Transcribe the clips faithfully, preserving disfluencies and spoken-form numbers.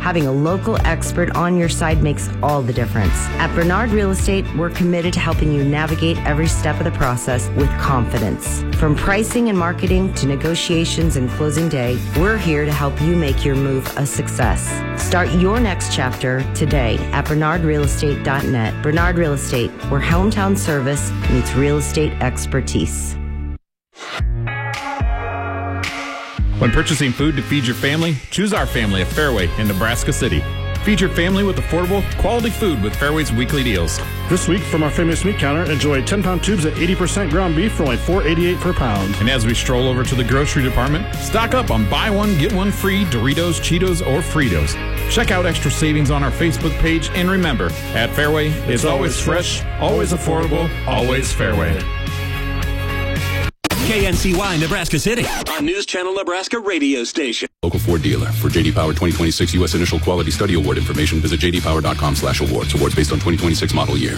Having a local expert on your side makes all the difference. At Bernard Real Estate, we're committed to helping you navigate every step of the process with confidence. From pricing and marketing to negotiations and closing day, we're here to help you make your move a success. Start your next chapter today at bernard real estate dot net. Bernard Real Estate, where hometown service meets real estate expertise. When purchasing food to feed your family, choose our family at Fairway in Nebraska City. Feed your family with affordable, quality food with Fairway's weekly deals. This week, from our famous meat counter, enjoy ten-pound tubes at eighty percent ground beef for only four dollars and eighty-eight cents per pound. And as we stroll over to the grocery department, stock up on buy one, get one free Doritos, Cheetos, or Fritos. Check out extra savings on our Facebook page, and remember, at Fairway, it's, it's always fresh, always affordable, always Fairway. K N C Y Nebraska City, a News Channel Nebraska radio station. Local Ford dealer. For J D Power twenty twenty-six U S Initial Quality Study Award information, visit j d power dot com slash awards. Awards based on twenty twenty-six model year.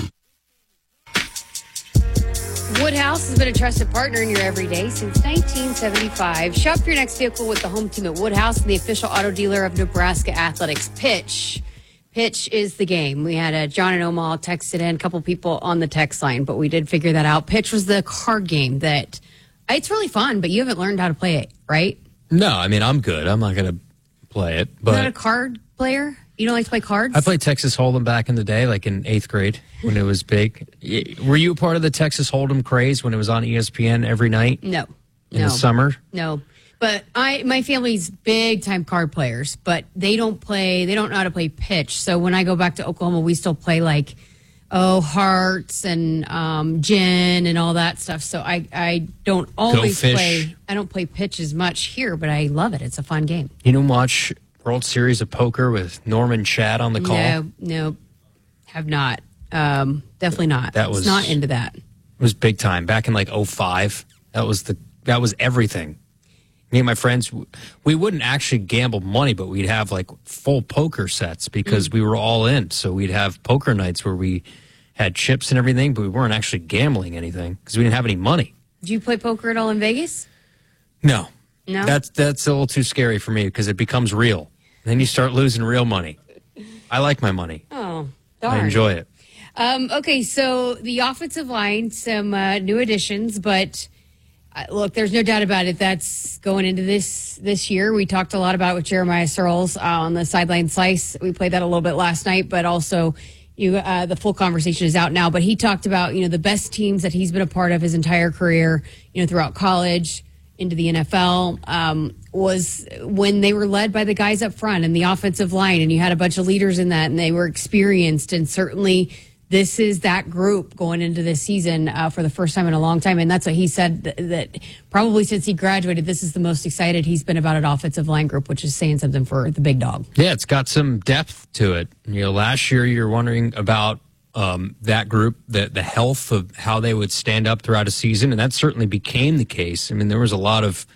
Woodhouse has been a trusted partner in your everyday since nineteen seventy-five. Shop your next vehicle with the home team at Woodhouse and the official auto dealer of Nebraska Athletics. Pitch. Pitch is the game. We had a John and Omaha texted in, a couple people on the text line, but we did figure that out. Pitch was the card game that it's really fun, but you haven't learned how to play it, right? No, I mean, I'm good. I'm not going to play it. But You're not a card player? You don't like to play cards? I played Texas Hold'em back in the day, like in eighth grade when it was big. Were you a part of the Texas Hold'em craze when it was on E S P N every night? No. In no. the summer? No. But I, my family's big time card players, but they don't play, they don't know how to play pitch. So when I go back to Oklahoma, we still play like, oh, hearts and um, gin and all that stuff. So I, I don't always play, I don't play pitch as much here, but I love it. It's a fun game. You don't watch World Series of Poker with Norman Chad on the call? No, no, have not. Um, definitely not. That was it's not into that. It was big time. Back in like oh five, that was the that was everything. Me and my friends, we wouldn't actually gamble money, but we'd have like full poker sets because mm. we were all in. So we'd have poker nights where we had chips and everything, but we weren't actually gambling anything because we didn't have any money. Do you play poker at all in Vegas? No. No? That's, that's a little too scary for me because it becomes real. And then you start losing real money. I like my money. Oh, darn. I enjoy it. Um, okay, so the offensive line, some uh, new additions, but uh, look, there's no doubt about it. That's going into this this year. We talked a lot about it with Jeremiah Searles uh, on the Sideline Slice. We played that a little bit last night, but also you uh, the full conversation is out now. But he talked about, you know, the best teams that he's been a part of his entire career, you know, throughout college, into the N F L, um, was when they were led by the guys up front and the offensive line, and you had a bunch of leaders in that, and they were experienced, and certainly this is that group going into this season uh, for the first time in a long time. And that's what he said, that, that probably since he graduated, this is the most excited he's been about an offensive line group, which is saying something for the big dog. Yeah, it's got some depth to it. You know, last year you're wondering about um, that group, the, the health of how they would stand up throughout a season, and that certainly became the case. I mean, there was a lot of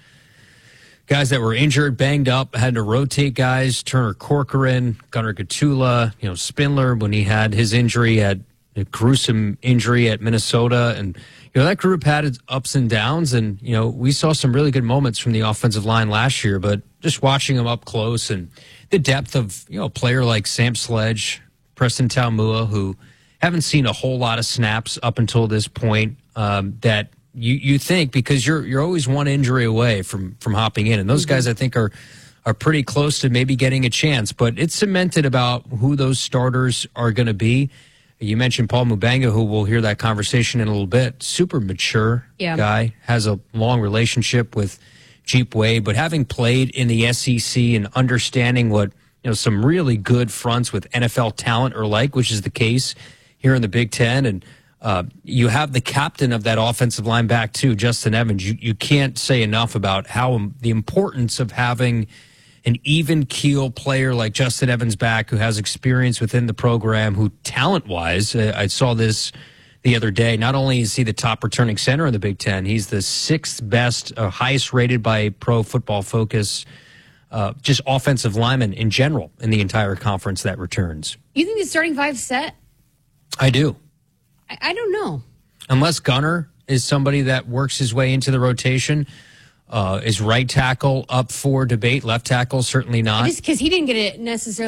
guys that were injured, banged up, had to rotate guys. Turner Corcoran, Gunnar Gatula, you know, Spindler, when he had his injury, had a gruesome injury at Minnesota. And, you know, that group had its ups and downs. And, you know, we saw some really good moments from the offensive line last year, but just watching them up close and the depth of, you know, a player like Sam Sledge, Preston Taumua, who haven't seen a whole lot of snaps up until this point, um, that You you think, because you're you're always one injury away from from hopping in, and those mm-hmm. guys I think are are pretty close to maybe getting a chance. But it's cemented about who those starters are going to be. You mentioned Paul Mubanga, who we'll hear that conversation in a little bit. Super mature yeah. guy, has a long relationship with Jeep Wade, but having played in the S E C and understanding what, you know, some really good fronts with N F L talent are like, which is the case here in the Big Ten, and Uh, you have the captain of that offensive line back, too, Justin Evans. You, you can't say enough about how um, the importance of having an even keel player like Justin Evans back, who has experience within the program, who talent-wise, uh, I saw this the other day, not only is he the top returning center in the Big Ten, he's the sixth best, uh, highest rated by Pro Football Focus, uh, just offensive lineman in general in the entire conference that returns. You think the starting five set? I do. I don't know. Unless Gunnar is somebody that works his way into the rotation. Uh, is right tackle up for debate? Left tackle, certainly not. Just because he didn't get it necessarily